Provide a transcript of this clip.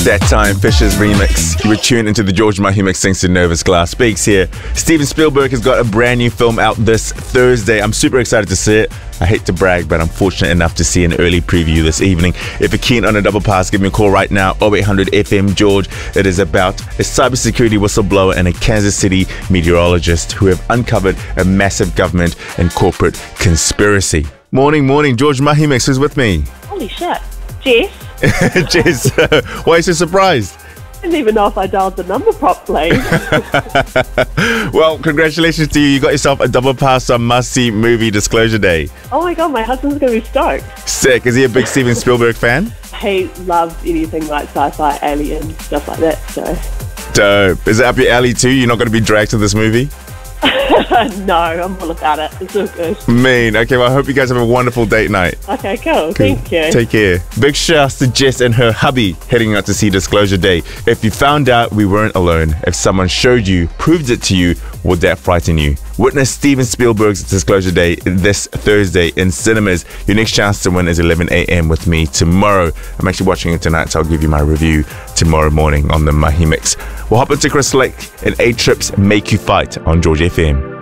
That time, Fisher's remix. You were tuned into the George Mahi mix thanks to Nervous Glass. Speaks here. Steven Spielberg has got a brand new film out this Thursday. I'm super excited to see it. I hate to brag, but I'm fortunate enough to see an early preview this evening. If you're keen on a double pass, give me a call right now, 0800 FM George. It is about a cybersecurity whistleblower and a Kansas City meteorologist who have uncovered a massive government and corporate conspiracy. Morning, George Mahi mix. Who's with me? Holy shit. Jess? Jess, why are you so surprised? I didn't even know if I dialed the number properly. Well, congratulations to you. You got yourself a double pass on must-see movie Disclosure Day. Oh my god, my husband's going to be stoked. Sick. Is he a big Steven Spielberg fan? He loves anything like sci-fi, alien, stuff like that, so... Dope. Is it up your alley too? You're not going to be dragged to this movie? No, I'm all about it. It's all good. Mean. Okay, well, I hope you guys have a wonderful date night. Okay, cool. Thank you. Take care. Big shouts to Jess and her hubby heading out to see Disclosure Day. If you found out we weren't alone, if someone showed you, proved it to you, would that frighten you? Witness Steven Spielberg's Disclosure Day this Thursday in cinemas. Your next chance to win is 11 a.m. with me tomorrow. I'm actually watching it tonight, so I'll give you my review tomorrow morning on the Mahi Mix. We'll hop into Chris Lake and A-Trip's Make You Fight on George FM.